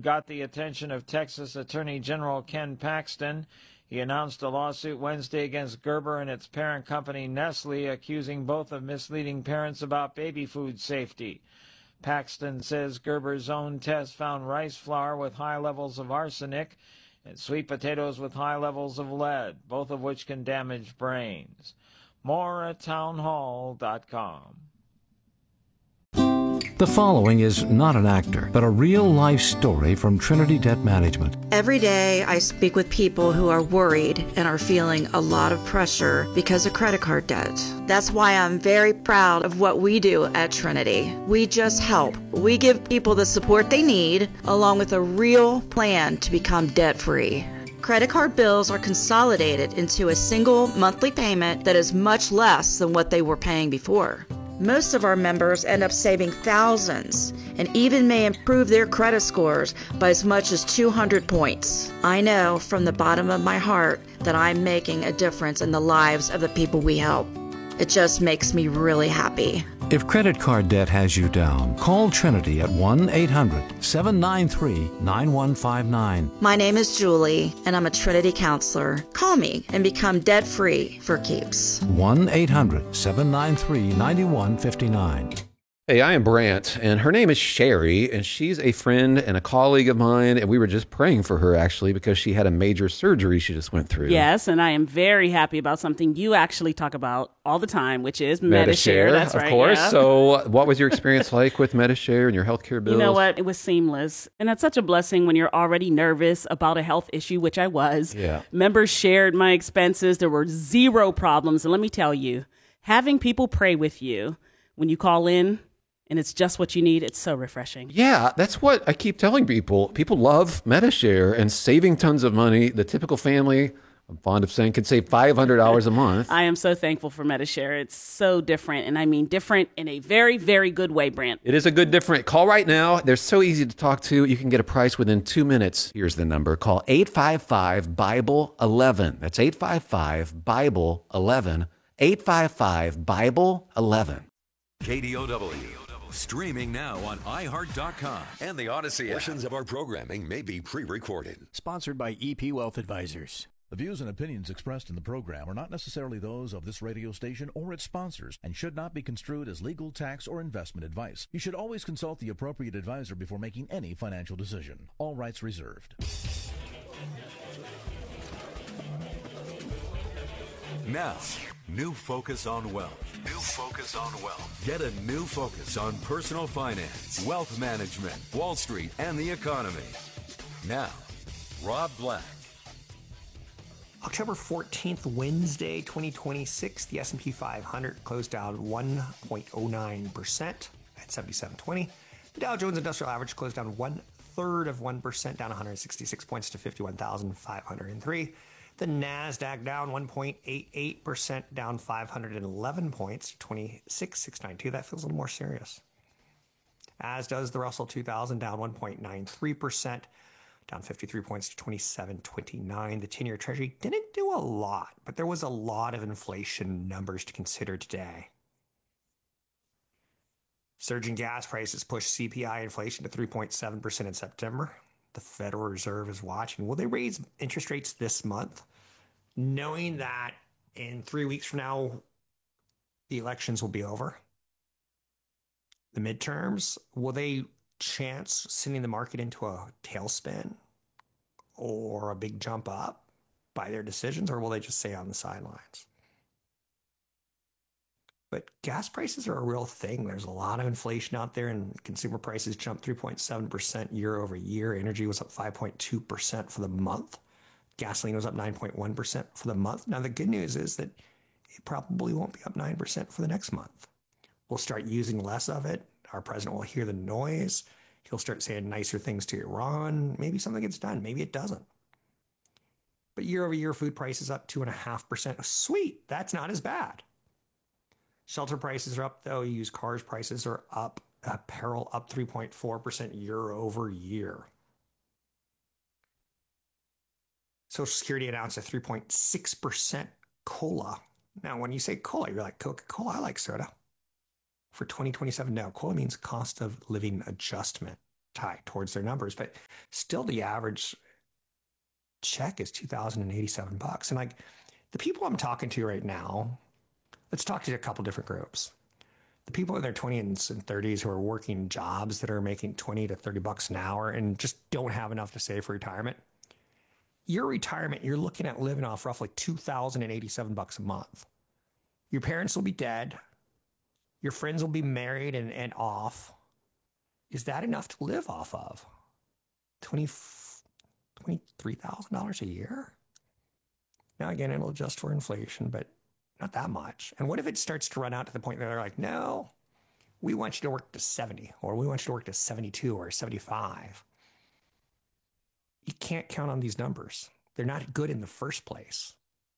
got the attention of Texas Attorney General Ken Paxton. He announced a lawsuit Wednesday against Gerber and its parent company Nestle, accusing both of misleading parents about baby food safety. Paxton says Gerber's own test found rice flour with high levels of arsenic and sweet potatoes with high levels of lead, both of which can damage brains. More at townhall.com. The following is not an actor, but a real-life story from Trinity Debt Management. Every day I speak with people who are worried and are feeling a lot of pressure because of credit card debt. That's why I'm very proud of what we do at Trinity. We just help. We give people the support they need, along with a real plan to become debt-free. Credit card bills are consolidated into a single monthly payment that is much less than what they were paying before. Most of our members end up saving thousands and even may improve their credit scores by as much as 200 points. I know from the bottom of my heart that I'm making a difference in the lives of the people we help. It just makes me really happy. If credit card debt has you down, call Trinity at 1-800-793-9159. My name is Julie, and I'm a Trinity counselor. Call me and become debt-free for keeps. 1-800-793-9159. Hey, I am Brant, and her name is Sherry, and she's a friend and a colleague of mine, and we were just praying for her, actually, because she had a major surgery she just went through. Yes, and I am very happy about something you actually talk about all the time, which is Medi-Share. That's right, of course. Yeah. So what was your experience like with Medi-Share and your healthcare bills? You know what? It was seamless, and that's such a blessing when you're already nervous about a health issue, which I was. Yeah. Members shared my expenses. There were zero problems, and let me tell you, having people pray with you when you call in, and it's just what you need, it's so refreshing. Yeah, that's what I keep telling people. People love Medi-Share and saving tons of money. The typical family, I'm fond of saying, could save $500 a month. I am so thankful for Medi-Share. It's so different, and I mean different in a very, very good way, Brant. It is a good different. Call right now. They're so easy to talk to. You can get a price within 2 minutes. Here's the number. Call 855-BIBLE-11. That's 855-BIBLE-11. 855-BIBLE-11. KDOW. Streaming now on iHeart.com and the Odyssey app. Portions of our programming may be pre-recorded. Sponsored by EP Wealth Advisors. The views and opinions expressed in the program are not necessarily those of this radio station or its sponsors and should not be construed as legal, tax, or investment advice. You should always consult the appropriate advisor before making any financial decision. All rights reserved. Now, new focus on wealth. New focus on wealth. Get a new focus on personal finance, wealth management, Wall Street, and the economy. Now, Rob Black. October 14th, Wednesday, 2026, the S&P 500 closed down 1.09% at 7720. The Dow Jones Industrial Average closed down 1/3%, down 166 points to 51,503. The NASDAQ down 1.88%, down 511 points, 26,692. That feels a little more serious. As does the Russell 2000, down 1.93%, down 53 points to 2729. The 10-year Treasury didn't do a lot, but there was a lot of inflation numbers to consider today. Surging gas prices pushed CPI inflation to 3.7% in September. The Federal Reserve is watching. Will they raise interest rates this month? Knowing that in 3 weeks from now, the elections will be over. The midterms, will they chance sending the market into a tailspin or a big jump up by their decisions, or will they just stay on the sidelines? But gas prices are a real thing. There's a lot of inflation out there, and consumer prices jumped 3.7% year over year. Energy was up 5.2% for the month. Gasoline was up 9.1% for the month. Now, the good news is that it probably won't be up 9% for the next month. We'll start using less of it. Our president will hear the noise. He'll start saying nicer things to Iran. Maybe something gets done. Maybe it doesn't. But year over year, food prices up 2.5%. Sweet. That's not as bad. Shelter prices are up, though. Used cars prices are up. Apparel up 3.4% year over year. Social Security announced a 3.6% COLA. Now, when you say COLA, you're like, Coca-Cola, I like soda. For 2027, no. COLA means cost of living adjustment. tie towards their numbers, but still the average check is $2,087. And like the people I'm talking to right now, let's talk to a couple different groups. The people in their 20s and 30s who are working jobs that are making 20 to 30 bucks an hour and just don't have enough to save for retirement. Your retirement, you're looking at living off roughly $2,087 a month. Your parents will be dead. Your friends will be married and off. Is that enough to live off of? $23,000 a year? Now, again, it'll adjust for inflation, but not that much. And what if it starts to run out to the point that they're like, no, we want you to work to 70, or we want you to work to 72 or 75. You can't count on these numbers. They're not good in the first place.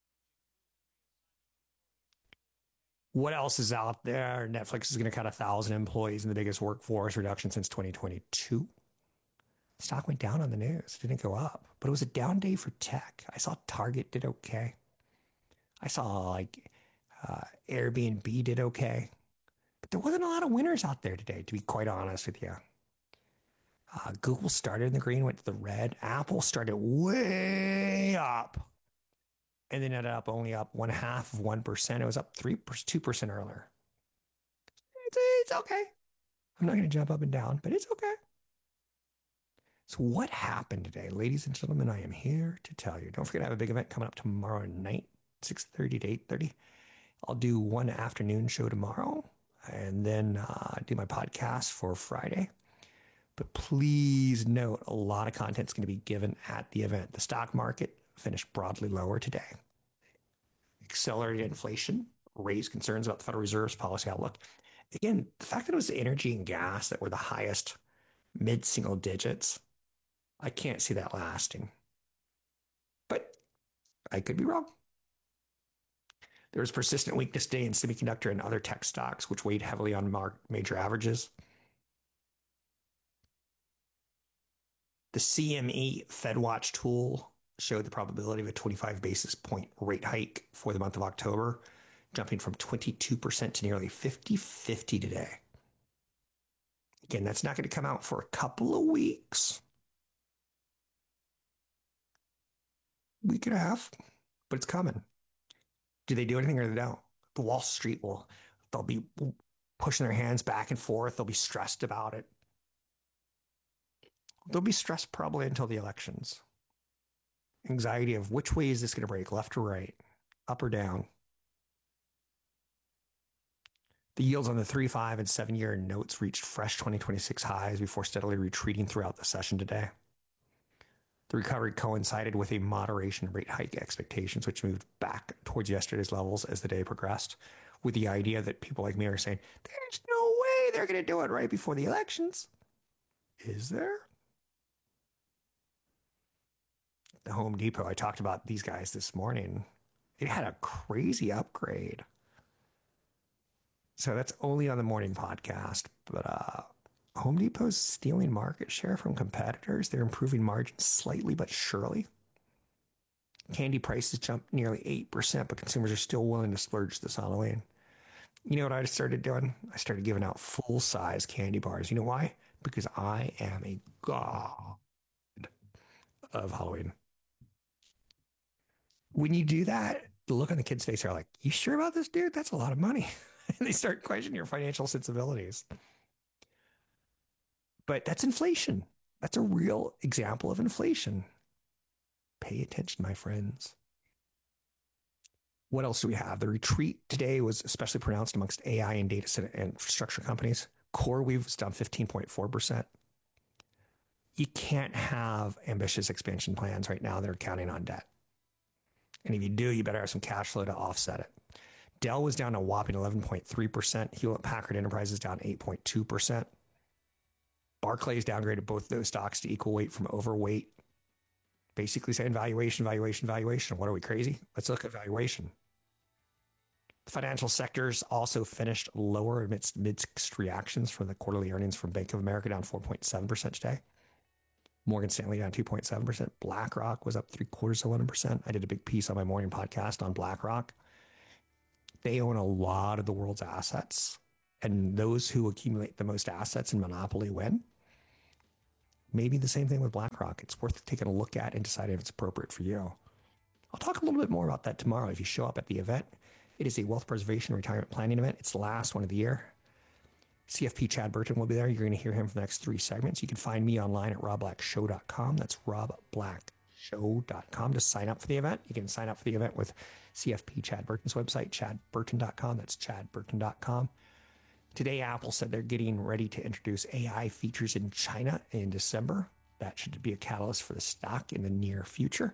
What else is out there? Netflix is going to cut 1,000 employees in the biggest workforce reduction since 2022. Stock went down on the news. It didn't go up, but it was a down day for tech. I saw Target did okay. I saw like Airbnb did okay, but there wasn't a lot of winners out there today, to be quite honest with you. Google started in the green, went to the red. Apple started way up and then ended up only up 0.5%. It was up 2% earlier. It's okay. I'm not going to jump up and down, but it's okay. So what happened today? Ladies and gentlemen, I am here to tell you. Don't forget I have a big event coming up tomorrow night, 6:30 to 8:30. I'll do one afternoon show tomorrow and then do my podcast for Friday. But please note, a lot of content is going to be given at the event. The stock market finished broadly lower today. Accelerated inflation raised concerns about the Federal Reserve's policy outlook. Again, the fact that it was energy and gas that were the highest mid-single digits, I can't see that lasting. But I could be wrong. There was persistent weakness today in semiconductor and other tech stocks, which weighed heavily on major averages. The CME FedWatch tool showed the probability of a 25 basis point rate hike for the month of October, jumping from 22% to nearly 50-50 today. Again, that's not going to come out for a couple of weeks. Week and a half, but it's coming. Do they do anything or they don't? The Wall Street they'll be pushing their hands back and forth. They'll be stressed about it. They'll be stressed probably until the elections. Anxiety of which way is this going to break, left or right, up or down. The yields on the 3, 5, and 7-year notes reached fresh 2026 highs before steadily retreating throughout the session today. The recovery coincided with a moderation in rate hike expectations, which moved back towards yesterday's levels as the day progressed, with the idea that people like me are saying, there's no way they're going to do it right before the elections. Is there? The Home Depot, I talked about these guys this morning. It had a crazy upgrade. So that's only on the morning podcast, but Home Depot's stealing market share from competitors. They're improving margins slightly but surely. Candy prices jumped nearly 8%, but consumers are still willing to splurge this Halloween. You know what I started doing? I started giving out full-size candy bars. You know why? Because I am a god of Halloween. When you do that, the look on the kids' face are like, you sure about this, dude? That's a lot of money. And they start questioning your financial sensibilities. But that's inflation. That's a real example of inflation. Pay attention, my friends. What else do we have? The retreat today was especially pronounced amongst AI and data center infrastructure companies. CoreWeave was down 15.4%. You can't have ambitious expansion plans right now that are counting on debt. And if you do, you better have some cash flow to offset it. Dell was down a whopping 11.3%. Hewlett-Packard Enterprise down 8.2%. Barclays downgraded both those stocks to equal weight from overweight, basically saying valuation. What are we, crazy? Let's look at valuation. The financial sectors also finished lower amidst mixed reactions from the quarterly earnings from Bank of America, down 4.7% today. Morgan Stanley down 2.7%. BlackRock was up 0.75%. I did a big piece on my morning podcast on BlackRock. They own a lot of the world's assets, and those who accumulate the most assets in monopoly win. Maybe the same thing with BlackRock. It's worth taking a look at and deciding if it's appropriate for you. I'll talk a little bit more about that tomorrow if you show up at the event. It is a wealth preservation retirement planning event. It's the last one of the year. CFP Chad Burton will be there. You're going to hear him for the next 3 segments. You can find me online at robblackshow.com. That's robblackshow.com to sign up for the event. You can sign up for the event with CFP Chad Burton's website, chadburton.com. That's chadburton.com. Today, Apple said they're getting ready to introduce AI features in China in December. That should be a catalyst for the stock in the near future.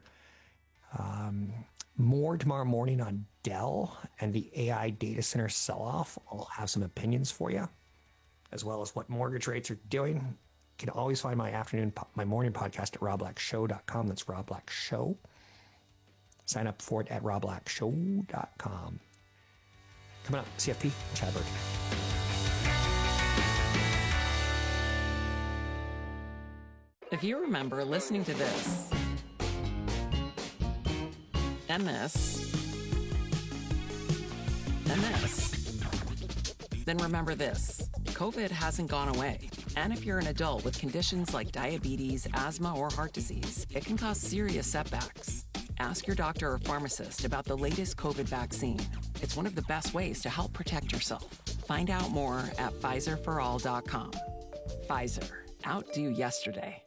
More tomorrow morning on Dell and the AI data center sell-off. I'll have some opinions for you, as well as what mortgage rates are doing. You can always find my morning podcast at robblackshow.com. That's Rob Black Show. Sign up for it at robblackshow.com. Coming up, CFP, Chad Burton. If you remember listening to this and this and this, then remember this: COVID hasn't gone away. And if you're an adult with conditions like diabetes, asthma, or heart disease, it can cause serious setbacks. Ask your doctor or pharmacist about the latest COVID vaccine. It's one of the best ways to help protect yourself. Find out more at PfizerForAll.com. Pfizer, outdo yesterday.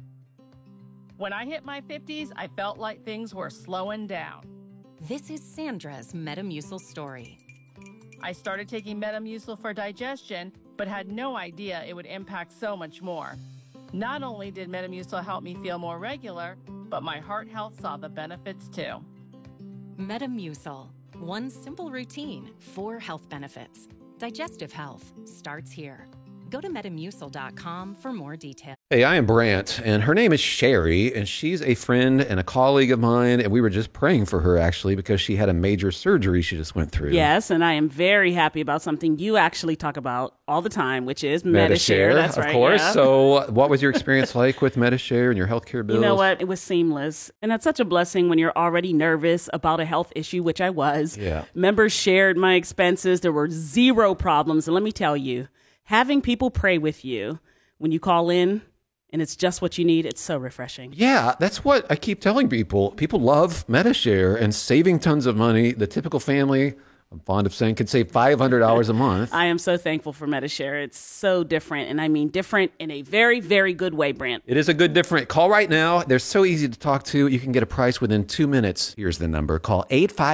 When I hit my 50s, I felt like things were slowing down. This is Sandra's Metamucil story. I started taking Metamucil for digestion, but had no idea it would impact so much more. Not only did Metamucil help me feel more regular, but my heart health saw the benefits too. Metamucil. One simple routine, 4 health benefits. Digestive health starts here. Go to Metamucil.com for more details. Hey, I am Brant, and her name is Sherry, and she's a friend and a colleague of mine, and we were just praying for her, actually, because she had a major surgery she just went through. Yes, and I am very happy about something you actually talk about all the time, which is Medi-Share. That's right, of course. Yeah. So what was your experience like with Medi-Share and your healthcare bills? You know what? It was seamless. And that's such a blessing when you're already nervous about a health issue, which I was. Yeah. Members shared my expenses. There were 0 problems. And let me tell you, having people pray with you when you call in and it's just what you need, it's so refreshing. Yeah, that's what I keep telling people. People love Medi-Share and saving tons of money. The typical family, I'm fond of saying, could save $500 a month. I am so thankful for Medi-Share. It's so different, and I mean different in a very, very good way, Brant. It is a good different. Call right now. They're so easy to talk to. You can get a price within 2 minutes. Here's the number. Call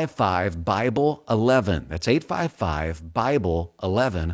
855-BIBLE-11. That's 855-BIBLE-11.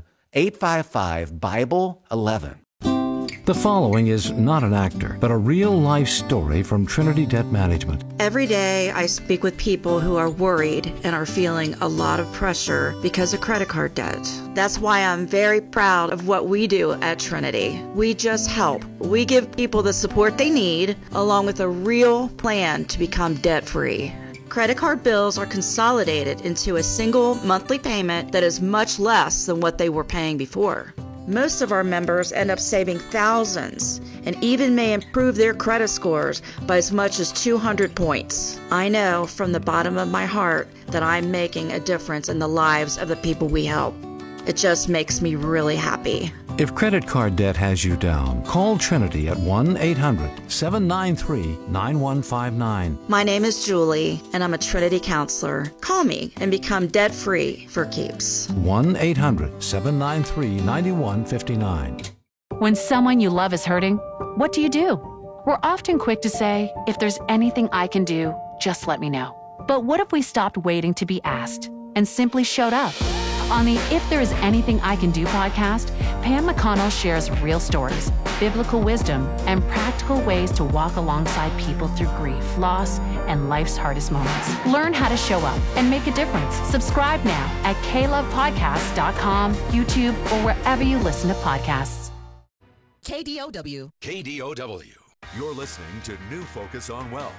855-BIBLE-11. The following is not an actor, but a real-life story from Trinity Debt Management. Every day I speak with people who are worried and are feeling a lot of pressure because of credit card debt. That's why I'm very proud of what we do at Trinity. We just help. We give people the support they need, along with a real plan to become debt-free. Credit card bills are consolidated into a single monthly payment that is much less than what they were paying before. Most of our members end up saving thousands and even may improve their credit scores by as much as 200 points. I know from the bottom of my heart that I'm making a difference in the lives of the people we help. It just makes me really happy. If credit card debt has you down, call Trinity at 1-800-793-9159. My name is Julie, and I'm a Trinity counselor. Call me and become debt-free for keeps. 1-800-793-9159. When someone you love is hurting, what do? We're often quick to say, if there's anything I can do, just let me know. But what if we stopped waiting to be asked and simply showed up? On the If There Is Anything I Can Do podcast, Pam McConnell shares real stories, biblical wisdom, and practical ways to walk alongside people through grief, loss, and life's hardest moments. Learn how to show up and make a difference. Subscribe now at KLovePodcasts.com, YouTube, or wherever you listen to podcasts. KDOW. KDOW. You're listening to New Focus on Wealth.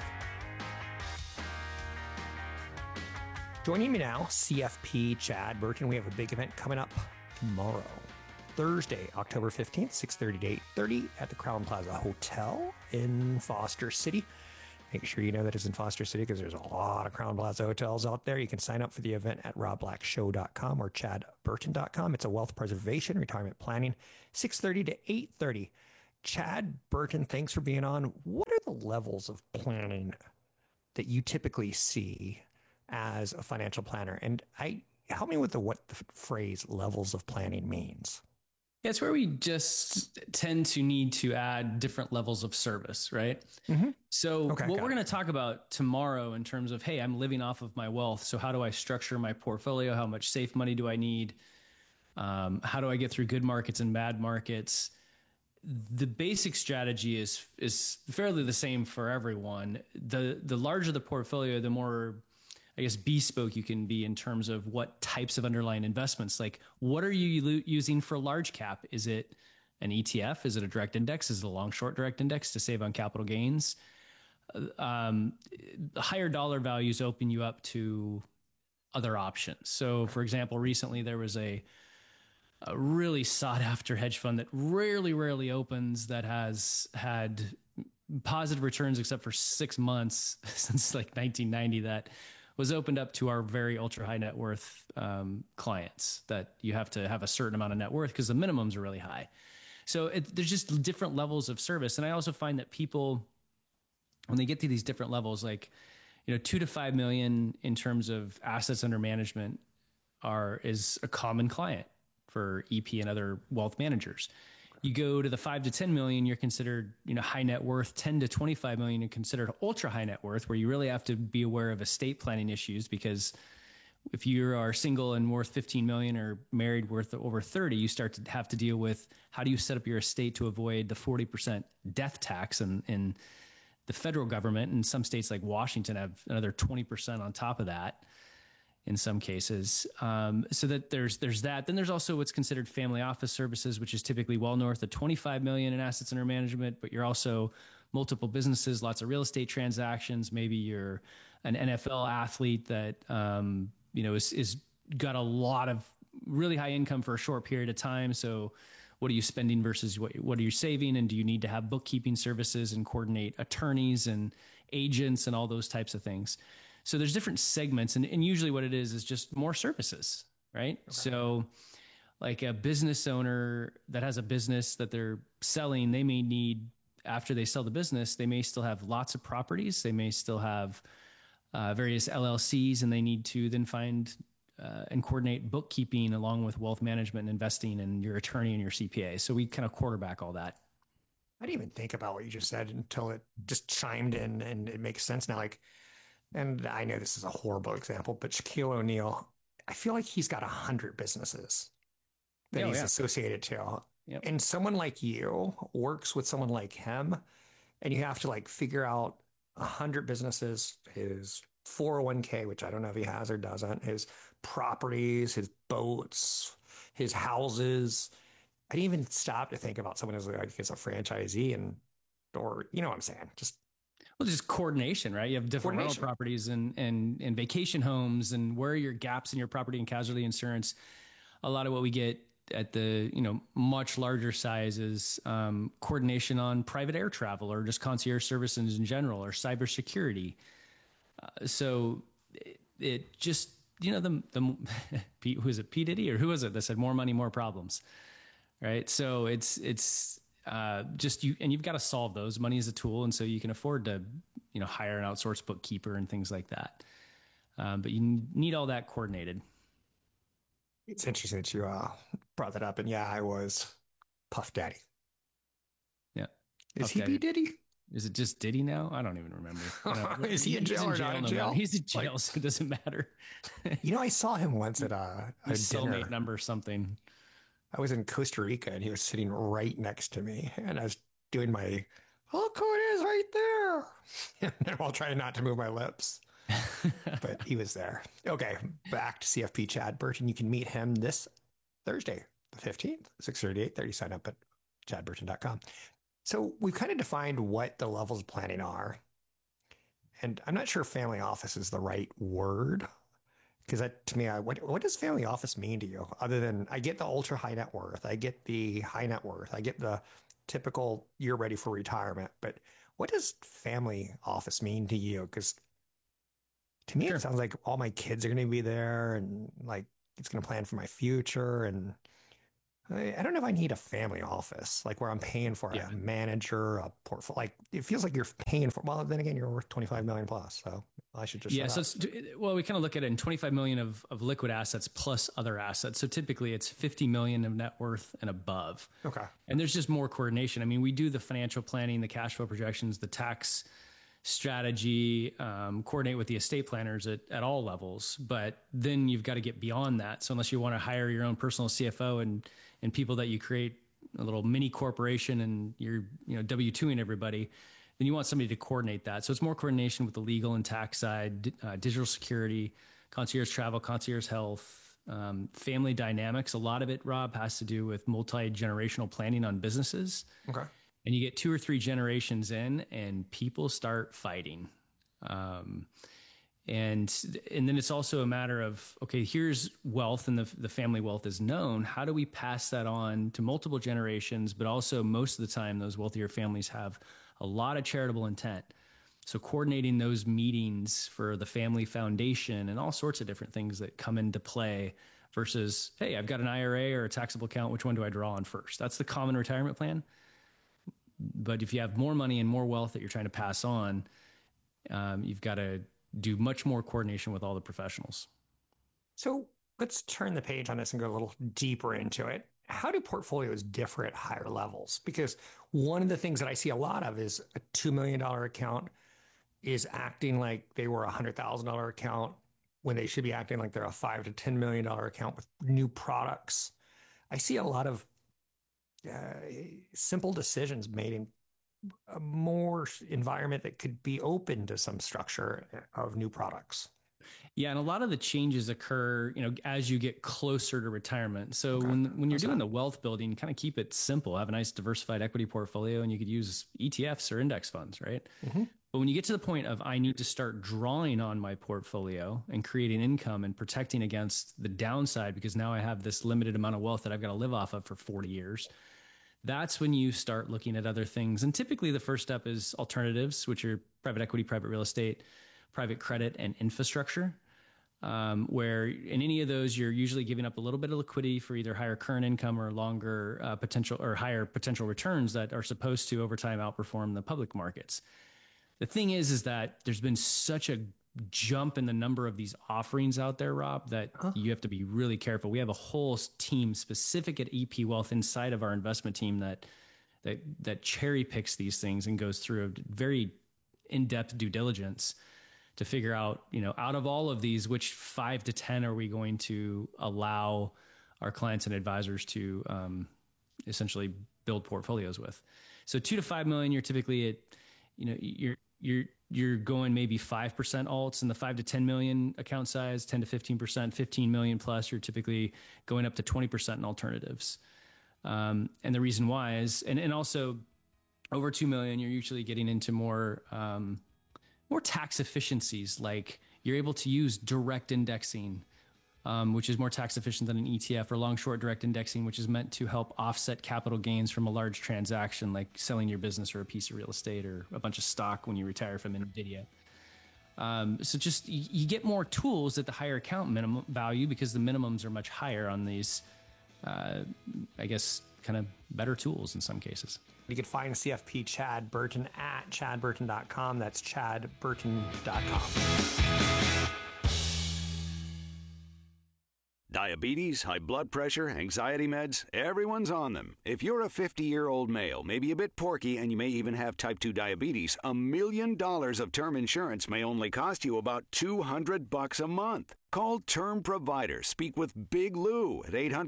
Joining me now, CFP Chad Burton. We have a big event coming up tomorrow, Thursday, October 15th, 6:30 to 8:30 at the Crown Plaza Hotel in Foster City. Make sure you know that it's in Foster City because there's a lot of Crown Plaza hotels out there. You can sign up for the event at robblackshow.com or chadburton.com. It's a wealth preservation retirement planning, 6:30 to 8:30. Chad Burton, thanks for being on. What are the levels of planning that you typically see as a financial planner? And help me with what the phrase levels of planning means. Yeah, it's where we just tend to need to add different levels of service, right? So what we're going to talk about tomorrow in terms of, hey, I'm living off of my wealth. So how do I structure my portfolio? How much safe money do I need? How do I get through good markets and bad markets? The basic strategy is fairly the same for everyone. The larger the portfolio, the more, I guess, bespoke you can be in terms of what types of underlying investments. Like, what are you using for large cap? Is it an ETF? Is it a direct index? Is it a long short direct index to save on capital gains? Higher dollar values open you up to other options. So, for example, recently there was a really sought after hedge fund that rarely opens that has had positive returns except for 6 months since like 1990, that was opened up to our very ultra high net worth clients, that you have to have a certain amount of net worth because the minimums are really high. So there's just different levels of service. And I also find that people, when they get to these different levels, like, 2 to 5 million in terms of assets under management is a common client for EP and other wealth managers. You go to the 5 to 10 million, you're considered, high net worth. 10 to 25 million, you're considered ultra high net worth, where you really have to be aware of estate planning issues, because if you are single and worth 15 million or married worth over 30, you start to have to deal with how do you set up your estate to avoid the 40% death tax in the federal government. And some states like Washington have another 20% on top of that in some cases. So that there's that. Then there's also what's considered family office services, which is typically well north of 25 million in assets under management, but you're also multiple businesses, lots of real estate transactions. Maybe you're an NFL athlete that, is got a lot of really high income for a short period of time. So what are you spending versus what are you saving? And do you need to have bookkeeping services and coordinate attorneys and agents and all those types of things? So there's different segments, and usually what it is just more services, right? Okay. So like a business owner that has a business that they're selling, they may need, after they sell the business, they may still have lots of properties. They may still have various LLCs, and they need to then find and coordinate bookkeeping along with wealth management and investing and your attorney and your CPA. So we kind of quarterback all that. I didn't even think about what you just said until it just chimed in, and it makes sense now. And I know this is a horrible example, but Shaquille O'Neal, I feel like he's got 100 businesses that he's associated to. Yep. And someone like you works with someone like him, and you have to figure out 100 businesses, his 401k, which I don't know if he has or doesn't, his properties, his boats, his houses. I didn't even stop to think about someone as a franchisee or you know what I'm saying? Just coordination, right? You have different rental properties and vacation homes, and where are your gaps in your property and casualty insurance? A lot of what we get at the, much larger size is coordination on private air travel or just concierge services in general or cybersecurity. So it just, the who is it? P. Diddy, or who was it that said more money, more problems, right? So it's just you, and you've got to solve those. Money is a tool, and so you can afford to, hire an outsourced bookkeeper and things like that. But you need all that coordinated. It's interesting that you brought that up, and yeah, I was Puff Daddy. Yeah, is he P. Diddy? Is it just Diddy now? I don't even remember. Is he in jail or not in jail? He's in jail, so it doesn't matter. I saw him once at a dinner. Cellmate number something. I was in Costa Rica, and he was sitting right next to me, and I was doing my, look who it is right there, while trying not to move my lips. But he was there. Okay, back to CFP Chad Burton. You can meet him this Thursday, the 15th, 6:30, 8:30. Sign up at chadburton.com. So we've kind of defined what the levels of planning are. And I'm not sure family office is the right word. Because to me, what does family office mean to you? Other than, I get the ultra high net worth, I get the high net worth, I get the typical you're ready for retirement. But what does family office mean to you? Because to me, It sounds like all my kids are going to be there, and it's going to plan for my future. And I don't know if I need a family office, like where I'm paying for a manager, a portfolio. Like it feels like you're paying for. Well, then again, you're worth 25 million plus, so I should just. Yeah. So we kind of look at it in 25 million of liquid assets plus other assets. So typically it's 50 million of net worth and above. Okay. And there's just more coordination. I mean, we do the financial planning, the cash flow projections, the tax strategy, coordinate with the estate planners at all levels. But then you've got to get beyond that. So unless you want to hire your own personal CFO and people that you create a little mini corporation and you're W-2ing everybody, then you want somebody to coordinate that. So it's more coordination with the legal and tax side, digital security, concierge travel, concierge health, family dynamics. A lot of it, Rob, has to do with multi-generational planning on businesses. Okay. And you get 2 or 3 generations in and people start fighting. And then it's also a matter of, okay, here's wealth and the family wealth is known. How do we pass that on to multiple generations? But also most of the time, those wealthier families have a lot of charitable intent. So coordinating those meetings for the family foundation and all sorts of different things that come into play versus, hey, I've got an IRA or a taxable account. Which one do I draw on first? That's the common retirement plan. But if you have more money and more wealth that you're trying to pass on, you've got to do much more coordination with all the professionals. So let's turn the page on this and go a little deeper into it. How do portfolios differ at higher levels? Because one of the things that I see a lot of is a $2 million account is acting like they were a $100,000 account when they should be acting like they're a $5 to $10 million account with new products. I see a lot of simple decisions made in a more environment that could be open to some structure of new products. Yeah, and a lot of the changes occur, as you get closer to retirement. So when you're doing the wealth building, kind of keep it simple. Have a nice diversified equity portfolio, and you could use ETFs or index funds, right? Mm-hmm. But when you get to the point of I need to start drawing on my portfolio and creating income and protecting against the downside because now I have this limited amount of wealth that I've got to live off of for 40 years, that's when you start looking at other things. And typically the first step is alternatives, which are private equity, private real estate, private credit, and infrastructure, where in any of those, you're usually giving up a little bit of liquidity for either higher current income or longer potential or higher potential returns that are supposed to over time outperform the public markets. The thing is that there's been such a jump in the number of these offerings out there, Rob, that you have to be really careful. We have a whole team specific at EP Wealth inside of our investment team that cherry picks these things and goes through a very in-depth due diligence to figure out, out of all of these, which 5 to 10 are we going to allow our clients and advisors to essentially build portfolios with. So 2 to 5 million, you're typically at, you're going maybe 5% alts in the 5 to 10 million account size, 10 to 15%, 15 million plus, you're typically going up to 20% in alternatives. And the reason why is, and also over 2 million, you're usually getting into more tax efficiencies. Like you're able to use direct indexing, which is more tax efficient than an ETF, or long short direct indexing, which is meant to help offset capital gains from a large transaction, like selling your business or a piece of real estate or a bunch of stock when you retire from NVIDIA. So just you get more tools at the higher account minimum value because the minimums are much higher on these, I guess, kind of better tools in some cases. You can find CFP Chad Burton at chadburton.com. That's chadburton.com. Diabetes, high blood pressure, anxiety meds, everyone's on them. If you're a 50-year-old male, maybe a bit porky, and you may even have type 2 diabetes, $1 million of term insurance may only cost you about $200 a month. Call Term Provider. Speak with Big Lou at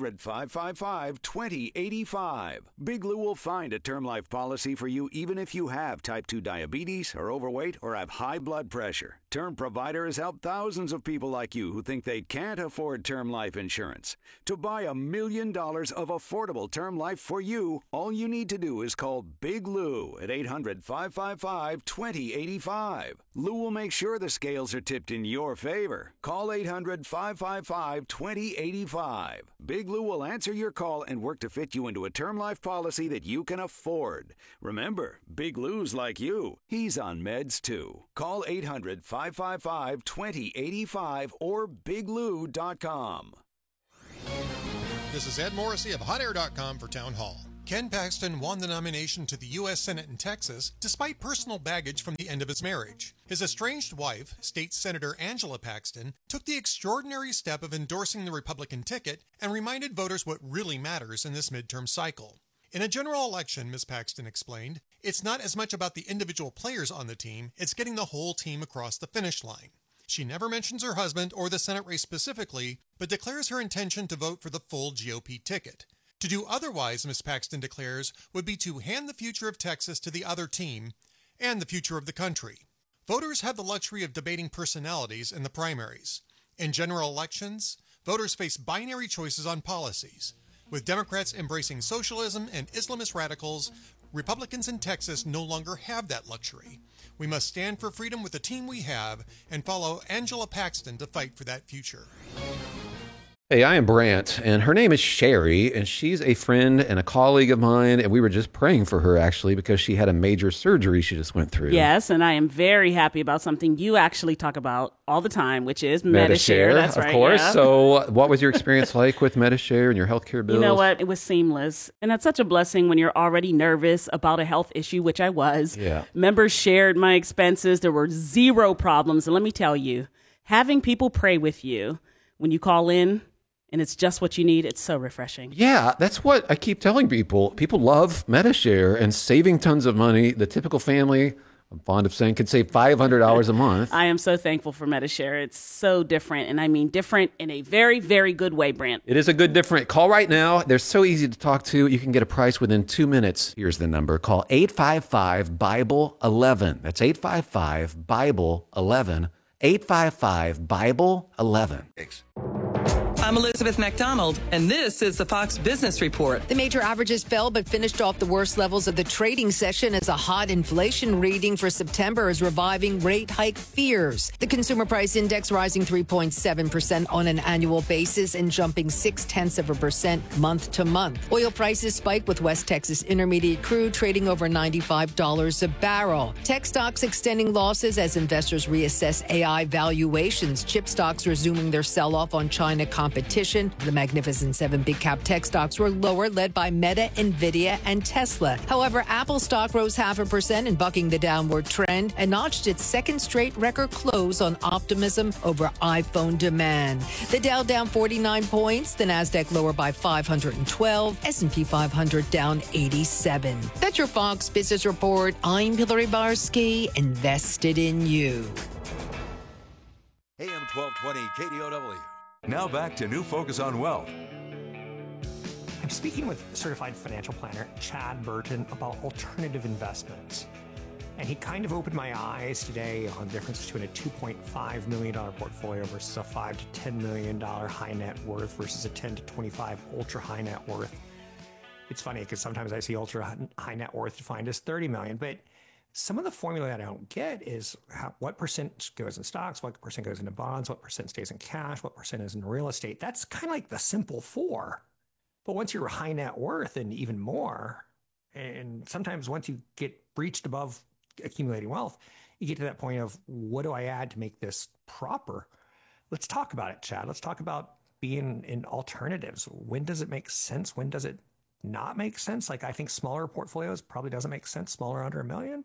800-555-2085. Big Lou will find a term life policy for you even if you have type 2 diabetes, are overweight, or have high blood pressure. Term Provider has helped thousands of people like you who think they can't afford term life insurance. To buy $1 million of affordable term life for you, all you need to do is call Big Lou at 800-555-2085. Lou will make sure the scales are tipped in your favor. Call 800-555-2085. Big Lou will answer your call and work to fit you into a term life policy that you can afford. Remember, Big Lou's like you. He's on meds too. Call 800-555-2085 or biglou.com. this is Ed Morrissey of HotAir.com for Town Hall. Ken Paxton won the nomination to the U.S. Senate in Texas despite personal baggage from the end of his marriage. His estranged wife, State Senator Angela Paxton, took the extraordinary step of endorsing the Republican ticket and reminded voters what really matters in this midterm cycle. In a general election, Ms. Paxton explained, it's not as much about the individual players on the team, it's getting the whole team across the finish line. She never mentions her husband or the Senate race specifically, but declares her intention to vote for the full GOP ticket. To do otherwise, Ms. Paxton declares, would be to hand the future of Texas to the other team and the future of the country. Voters have the luxury of debating personalities in the primaries. In general elections, voters face binary choices on policies. With Democrats embracing socialism and Islamist radicals, Republicans in Texas no longer have that luxury. We must stand for freedom with the team we have and follow Angela Paxton to fight for that future. Hey, I am Brant, and her name is Sherry, and she's a friend and a colleague of mine, and we were just praying for her, actually, because she had a major surgery she just went through. Yes, and I am very happy about something you actually talk about all the time, which is Medi-Share. That's right, of course. yeah. So what was your experience like with Medi-Share and your healthcare bills? You know what? It was seamless. And that's such a blessing when you're already nervous about a health issue, which I was. Yeah. Members shared my expenses. There were zero problems. And let me tell you, having people pray with you when you call in, and it's just what you need, it's so refreshing. Yeah, that's what I keep telling people. People love Medi-Share and saving tons of money. The typical family, I'm fond of saying, could save $500 a month. I am so thankful for Medi-Share. It's so different, and I mean different in a very, very good way, Brant. It is a good different. Call right now. They're so easy to talk to. You can get a price within 2 minutes. Here's the number. Call 855-BIBLE-11. That's 855-BIBLE-11. 855-BIBLE-11. I'm Elizabeth MacDonald, and this is the Fox Business Report. The major averages fell but finished off the worst levels of the trading session as a hot inflation reading for September is reviving rate hike fears. The consumer price index rising 3.7% on an annual basis and jumping 0.6% month to month. Oil prices spiked with West Texas Intermediate crude trading over $95 a barrel. Tech stocks extending losses as investors reassess AI valuations. Chip stocks resuming their sell-off on China competition. The Magnificent Seven big cap tech stocks were lower, led by Meta, Nvidia, and Tesla. However, Apple stock rose 0.5% in bucking the downward trend and notched its second straight record close on optimism over iPhone demand. The Dow down 49 points, the Nasdaq lower by 512, S&P 500 down 87. That's your Fox Business Report. I'm Hillary Barsky, invested in you. AM 1220 KDOW. Now back to New Focus on Wealth. I'm speaking with certified financial planner Chad Burton about alternative investments. And he kind of opened my eyes today on the difference between a $2.5 million portfolio versus a $5 to $10 million high net worth versus a 10 to 25 ultra high net worth. It's funny because sometimes I see ultra high net worth defined as 30 million, but some of the formula that I don't get is what percent goes in stocks, what percent goes into bonds, what percent stays in cash, what percent is in real estate. That's kind of like the simple four. But once you're high net worth and even more, and sometimes once you get breached above accumulating wealth, you get to that point of what do I add to make this proper? Let's talk about it, Chad. Let's talk about being in alternatives. When does it make sense? When does it not make sense? Like I think smaller portfolios probably doesn't make sense, smaller under $1 million.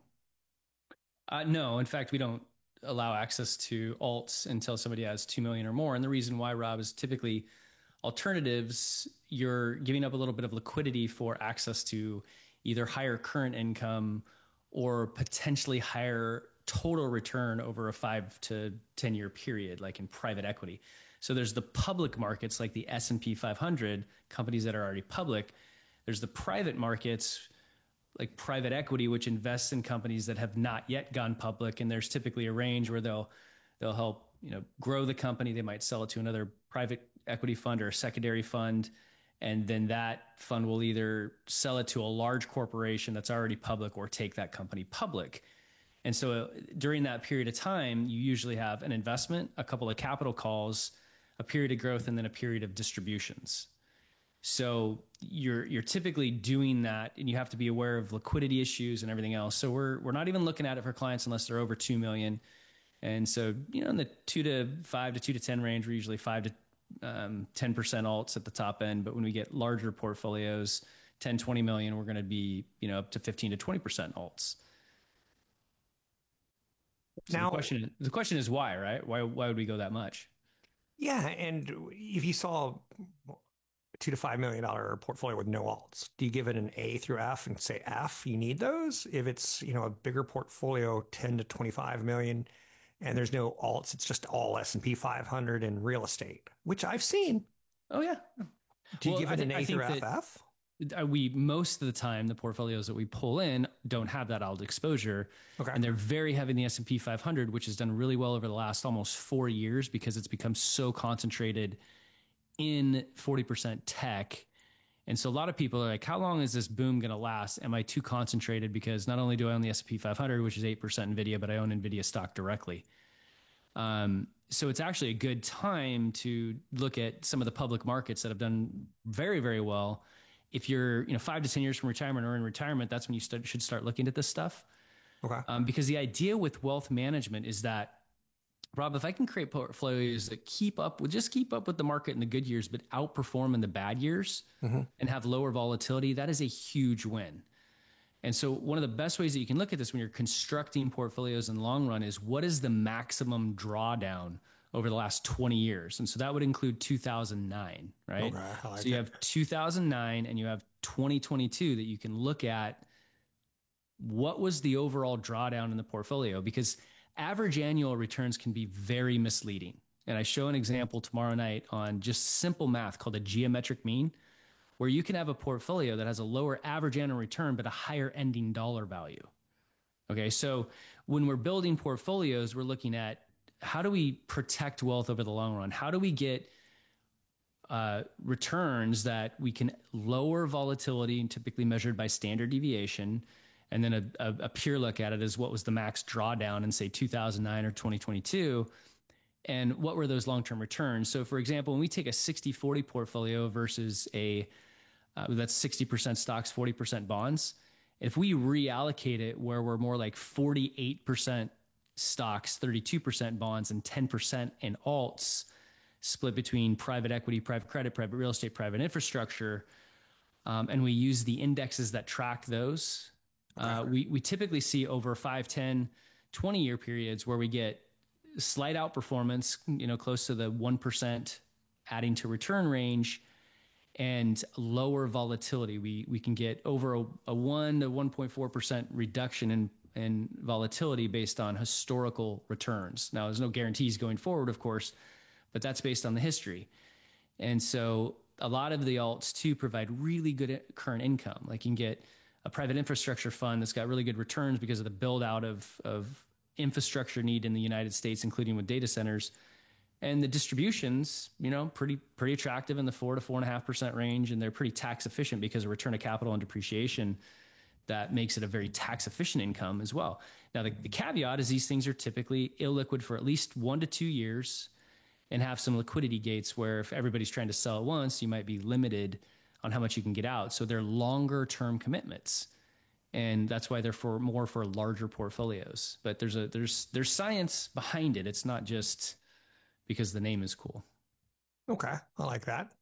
No, in fact, we don't allow access to alts until somebody has 2 million or more. And the reason why, Rob, is typically alternatives, you're giving up a little bit of liquidity for access to either higher current income or potentially higher total return over a 5 to 10 year period, like in private equity. So there's the public markets like the S&P 500, companies that are already public. There's the private markets like private equity, which invests in companies that have not yet gone public. And there's typically a range where they'll help, grow the company. They might sell it to another private equity fund or a secondary fund. And then that fund will either sell it to a large corporation that's already public or take that company public. And so during that period of time, you usually have an investment, a couple of capital calls, a period of growth, and then a period of distributions. So you're typically doing that, and you have to be aware of liquidity issues and everything else. So we're not even looking at it for clients unless they're over 2 million. And so, in the 2 to 5 to 2 to 10 range, we're usually 5 to 10% alts at the top end. But when we get larger portfolios, 10, 20 million, we're going to be, up to 15 to 20% alts. So Now, the question is why, right? Why would we go that much? yeah, and if you saw $2 to $5 million portfolio with no alts, do you give it an A through F and say F? You need those. If it's a bigger portfolio, 10 to 25 million, and there's no alts, it's just all S&P 500 and real estate, which I've seen. Oh yeah. Do you give it an A through FF? We most of the time the portfolios that we pull in don't have that alt exposure, and they're very heavy in the S&P 500, which has done really well over the last almost 4 years because it's become so concentrated in 40% tech. And so a lot of people are like, how long is this boom going to last? Am I too concentrated? Because not only do I own the S&P 500, which is 8% NVIDIA, but I own NVIDIA stock directly. So it's actually a good time to look at some of the public markets that have done very, very well. If you're 5 to 10 years from retirement or in retirement, that's when you should start looking at this stuff. Okay. Because the idea with wealth management is that, Rob, if I can create portfolios that keep up with the market in the good years, but outperform in the bad years and have lower volatility, that is a huge win. And so one of the best ways that you can look at this when you're constructing portfolios in the long run is what is the maximum drawdown over the last 20 years. And so that would include 2009, right? Okay, I like so you have 2009 and you have 2022 that you can look at what was the overall drawdown in the portfolio, because average annual returns can be very misleading. And I show an example tomorrow night on just simple math called a geometric mean, where you can have a portfolio that has a lower average annual return, but a higher ending dollar value. Okay. So when we're building portfolios, we're looking at how do we protect wealth over the long run? How do we get returns that we can lower volatility, typically measured by standard deviation, and then a pure look at it is what was the max drawdown in, say, 2009 or 2022, and what were those long-term returns? So, for example, when we take a 60-40 portfolio versus that's 60% stocks, 40% bonds, if we reallocate it where we're more like 48% stocks, 32% bonds, and 10% in alts, split between private equity, private credit, private real estate, private infrastructure, and we use the indexes that track those, we typically see over 5, 10, 20-year periods where we get slight outperformance, close to the 1% adding to return range, and lower volatility. We can get over a 1 to 1.4% reduction in volatility based on historical returns. Now, there's no guarantees going forward, of course, but that's based on the history. And so a lot of the alts too provide really good current income. Like you can get a private infrastructure fund that's got really good returns because of the build out of infrastructure need in the United States, including with data centers. And the distributions, pretty attractive in the 4 to 4.5% range. And they're pretty tax efficient because of return of capital and depreciation. That makes it a very tax efficient income as well. Now, the caveat is these things are typically illiquid for at least 1 to 2 years and have some liquidity gates where if everybody's trying to sell at once, you might be limited on how much you can get out. So they're longer term commitments. And that's why they're more for larger portfolios. But there's science behind it. It's not just because the name is cool. Okay. I like that.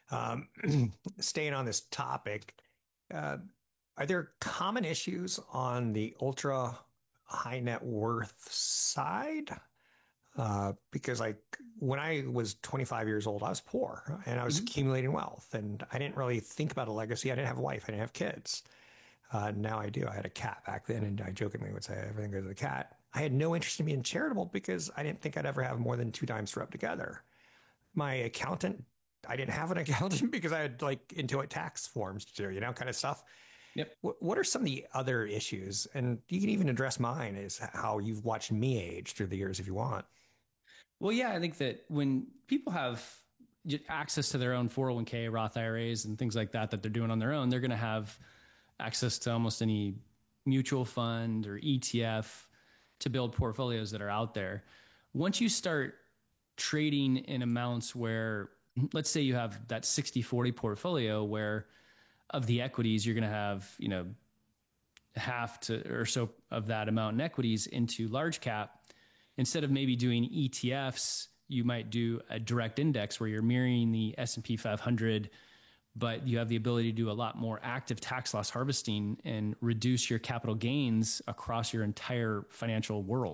Staying on this topic, are there common issues on the ultra high net worth side? Because when I was 25 years old, I was poor and I was accumulating wealth and I didn't really think about a legacy. I didn't have a wife. I didn't have kids. Now I do. I had a cat back then and I jokingly would say everything goes to the cat. I had no interest in being charitable because I didn't think I'd ever have more than 2 dimes to rub together. My accountant, I didn't have an accountant because I had Intuit tax forms to do, kind of stuff. Yep. What are some of the other issues? And you can even address mine is how you've watched me age through the years if you want. Well, yeah, I think that when people have access to their own 401k, Roth IRAs, and things like that they're doing on their own, they're going to have access to almost any mutual fund or ETF to build portfolios that are out there. Once you start trading in amounts where, let's say you have that 60-40 portfolio where of the equities, you're going to have, half to or so of that amount in equities into large cap, instead of maybe doing ETFs you might do a direct index where you're mirroring the S&P 500, but you have the ability to do a lot more active tax loss harvesting and reduce your capital gains across your entire financial world.